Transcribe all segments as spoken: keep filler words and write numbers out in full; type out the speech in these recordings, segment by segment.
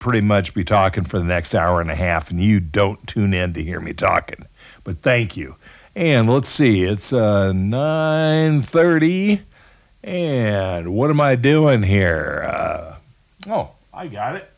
pretty much be talking for the next hour and a half, and you don't tune in to hear me talking. But thank you. And let's see, it's uh, nine thirty, and what am I doing here? Uh, oh, I got it.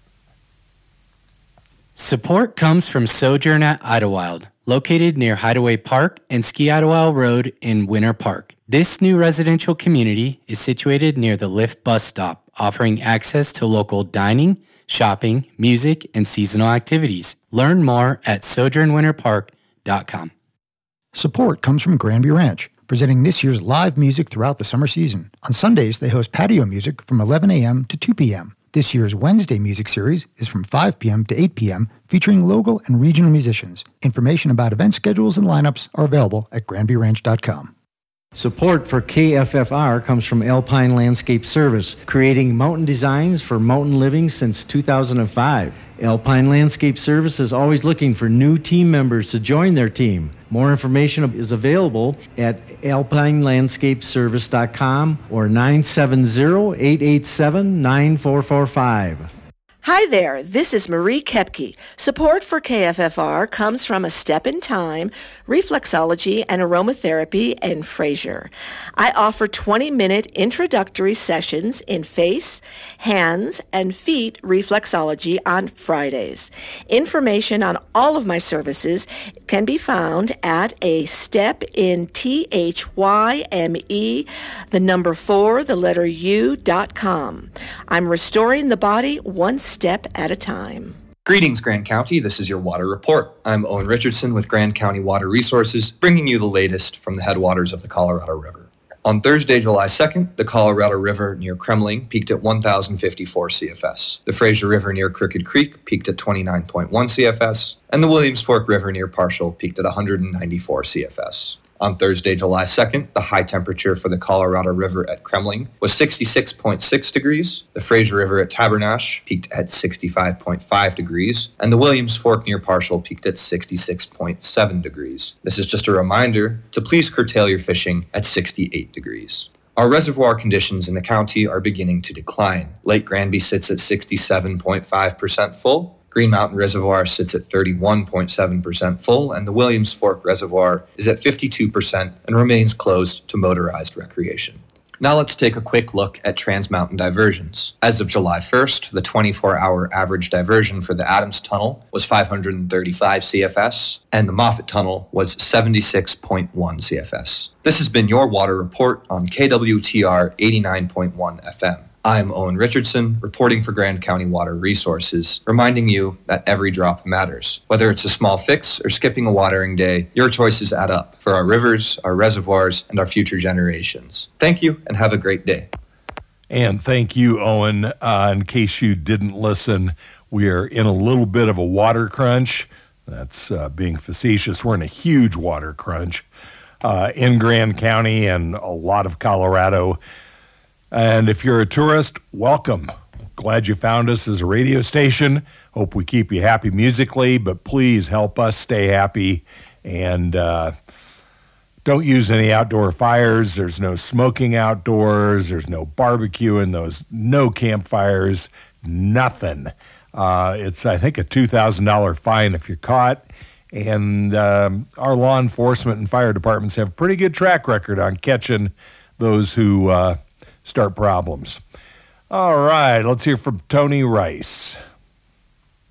Support comes from Sojourn at Idlewild, located near Hideaway Park and Ski Idlewild Road in Winter Park. This new residential community is situated near the Lyft bus stop, offering access to local dining, shopping, music, and seasonal activities. Learn more at sojourn winter park dot com. Support comes from Granby Ranch, presenting this year's live music throughout the summer season. On Sundays, they host patio music from eleven a.m. to two p.m. This year's Wednesday music series is from five p.m. to eight p.m., featuring local and regional musicians. Information about event schedules and lineups are available at granby ranch dot com. Support for K F F R comes from Alpine Landscape Service, creating mountain designs for mountain living since two thousand five. Alpine Landscape Service is always looking for new team members to join their team. More information is available at alpine landscape service dot com or nine seven zero, eight eight seven, nine four four five. Hi there, this is Marie Kepke. Support for K F F R comes from A Step in Time, Reflexology and Aromatherapy in Fraser. I offer twenty-minute introductory sessions in face, hands, and feet reflexology on Fridays. Information on all of my services can be found at A Step in T H Y M E, the number four, the letter U, dot com. I'm restoring the body one step at a time. Greetings, Grand County. This is your water report. I'm Owen Richardson with Grand County Water Resources, bringing you the latest from the headwaters of the Colorado River. On Thursday, July second, the Colorado River near Kremling peaked at one thousand fifty-four C F S. The Fraser River near Crooked Creek peaked at twenty-nine point one C F S, and the Williams Fork River near Parshall peaked at one hundred ninety-four C F S. On Thursday, July second, the high temperature for the Colorado River at Kremling was sixty-six point six degrees. The Fraser River at Tabernash peaked at sixty-five point five degrees, and the Williams Fork near Parshall peaked at sixty-six point seven degrees. This is just a reminder to please curtail your fishing at sixty-eight degrees. Our reservoir conditions in the county are beginning to decline. Lake Granby sits at sixty-seven point five percent full. Green Mountain Reservoir sits at thirty-one point seven percent full, and the Williams Fork Reservoir is at fifty-two percent and remains closed to motorized recreation. Now let's take a quick look at Trans-Mountain diversions. As of July first, the twenty-four hour average diversion for the Adams Tunnel was five hundred thirty-five C F S, and the Moffett Tunnel was seventy-six point one C F S. This has been your water report on K W T R eighty-nine point one F M. I'm Owen Richardson, reporting for Grand County Water Resources, reminding you that every drop matters. Whether it's a small fix or skipping a watering day, your choices add up for our rivers, our reservoirs, and our future generations. Thank you, and have a great day. And thank you, Owen. Uh, in case you didn't listen, we are in a little bit of a water crunch. That's uh, being facetious. We're in a huge water crunch uh, in Grand County and a lot of Colorado. And if you're a tourist, welcome. Glad you found us as a radio station. Hope we keep you happy musically, but please help us stay happy. And uh, don't use any outdoor fires. There's no smoking outdoors. There's no barbecuing. Those no campfires. Nothing. Uh, it's, I think, a two thousand dollars fine if you're caught. And um, our law enforcement and fire departments have a pretty good track record on catching those who uh, start problems. All right, let's hear from Tony Rice.